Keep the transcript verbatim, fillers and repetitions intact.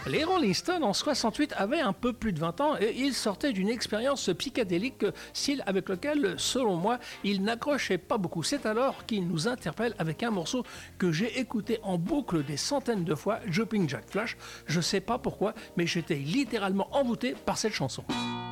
Les Rolling Stones en soixante-huit avaient un peu plus de vingt ans et ils sortaient d'une expérience psychédélique, style avec lequel, selon moi, ils n'accrochaient pas beaucoup. C'est alors qu'ils nous interpellent avec un morceau que j'ai écouté en boucle des centaines de fois, Jumping Jack Flash. Je sais pas pourquoi, mais j'étais littéralement envoûté par cette chanson.